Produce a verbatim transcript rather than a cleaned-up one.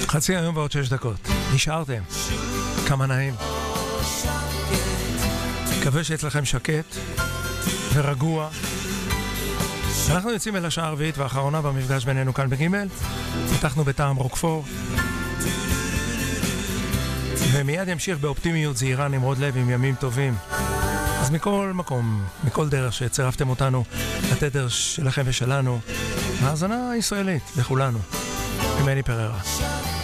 חצי היום ועוד שש דקות. נשארתם. כמה נעים. מקווה שאצלכם שקט ורגוע. אנחנו יוצאים אל השעה הרביעית והאחרונה במפגש בינינו כאן בגימל. פתחנו בטעם רוקפור. ומיד ימשיך באופטימיות זהירה נמרוד לב עם ימים טובים. אז מכל מקום, מכל דרך שצירפתם אותנו לתדר שלכם ושלנו, האזנה ישראלית לכולנו. עם אלי פררה.